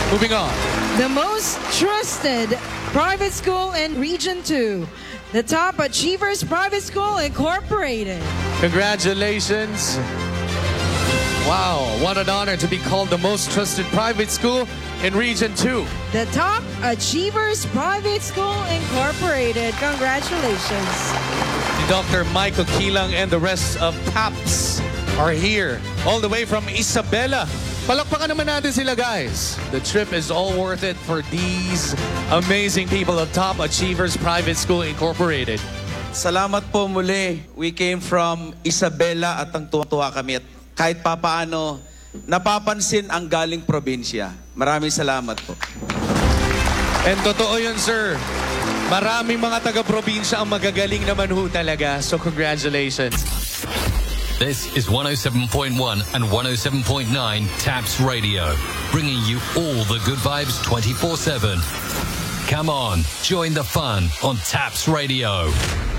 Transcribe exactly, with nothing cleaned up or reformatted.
Moving on. The most trusted private school in Region two. The Top Achievers Private School Incorporated. Congratulations. Wow, what an honor to be called the most trusted private school in Region two. The Top Achievers Private School Incorporated. Congratulations. Doctor Michael Kilang and the rest of TAPS are here all the way from Isabela. Palakpakan naman natin sila, guys. The trip is all worth it for these amazing people of Top Achievers Private School Incorporated. Salamat po muli. We came from Isabela at ang tuwa-tuwa kami. At kahit papaano, napapansin ang galing probinsya. Maraming salamat po. And totoo yun, sir. Maraming mga taga-probinsya ang magagaling naman ho talaga. So congratulations. This is one oh seven point one and one oh seven point nine TAPS Radio, bringing you all the good vibes twenty-four seven. Come on, join the fun on TAPS Radio.